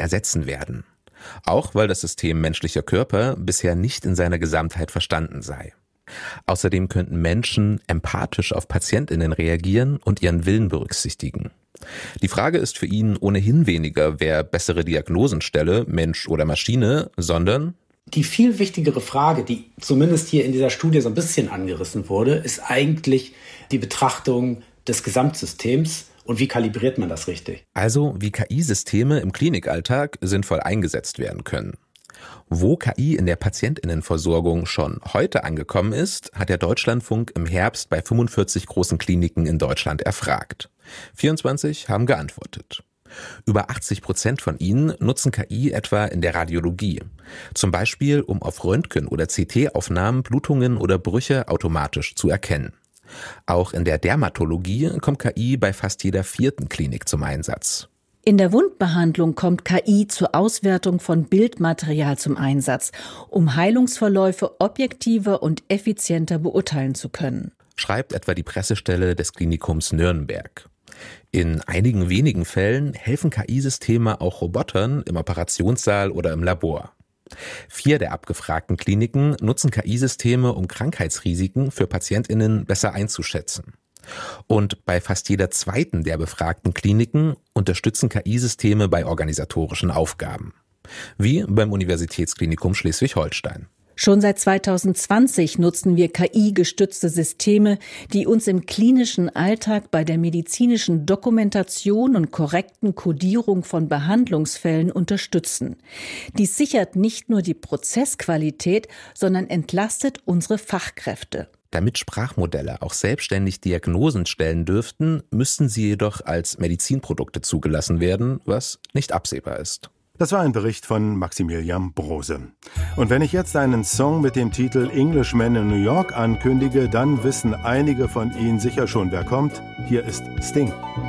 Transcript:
ersetzen werden. Auch weil das System menschlicher Körper bisher nicht in seiner Gesamtheit verstanden sei. Außerdem könnten Menschen empathisch auf PatientInnen reagieren und ihren Willen berücksichtigen. Die Frage ist für ihn ohnehin weniger, wer bessere Diagnosen stelle, Mensch oder Maschine, sondern die viel wichtigere Frage, die zumindest hier in dieser Studie so ein bisschen angerissen wurde, ist eigentlich die Betrachtung des Gesamtsystems und wie kalibriert man das richtig? Also wie KI-Systeme im Klinikalltag sinnvoll eingesetzt werden können. Wo KI in der PatientInnenversorgung schon heute angekommen ist, hat der Deutschlandfunk im Herbst bei 45 großen Kliniken in Deutschland erfragt. 24 haben geantwortet. Über 80% von ihnen nutzen KI etwa in der Radiologie. Zum Beispiel, um auf Röntgen- oder CT-Aufnahmen Blutungen oder Brüche automatisch zu erkennen. Auch in der Dermatologie kommt KI bei fast jeder 4. Klinik zum Einsatz. In der Wundbehandlung kommt KI zur Auswertung von Bildmaterial zum Einsatz, um Heilungsverläufe objektiver und effizienter beurteilen zu können. Schreibt etwa die Pressestelle des Klinikums Nürnberg. In einigen wenigen Fällen helfen KI-Systeme auch Robotern im Operationssaal oder im Labor. 4 der abgefragten Kliniken nutzen KI-Systeme, um Krankheitsrisiken für PatientInnen besser einzuschätzen. Und bei fast jeder 2. der befragten Kliniken unterstützen KI-Systeme bei organisatorischen Aufgaben. Wie beim Universitätsklinikum Schleswig-Holstein. Schon seit 2020 nutzen wir KI-gestützte Systeme, die uns im klinischen Alltag bei der medizinischen Dokumentation und korrekten Kodierung von Behandlungsfällen unterstützen. Dies sichert nicht nur die Prozessqualität, sondern entlastet unsere Fachkräfte. Damit Sprachmodelle auch selbstständig Diagnosen stellen dürften, müssten sie jedoch als Medizinprodukte zugelassen werden, was nicht absehbar ist. Das war ein Bericht von Maximilian Brose. Und wenn ich jetzt einen Song mit dem Titel Englishman in New York ankündige, dann wissen einige von Ihnen sicher schon, wer kommt. Hier ist Sting.